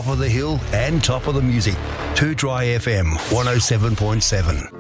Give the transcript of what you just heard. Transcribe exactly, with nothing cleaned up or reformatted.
of the hill and top of the music. Too Dry F M one oh seven point seven.